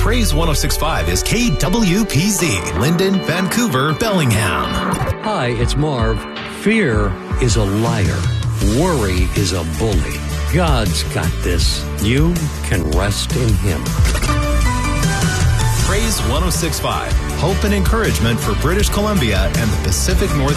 Praise 106.5 is KWPZ, Linden, Vancouver, Bellingham. Hi, it's Marv. Fear is a liar. Worry is a bully. God's got this. You can rest in Him. Praise 106.5, hope and encouragement for British Columbia and the Pacific Northwest.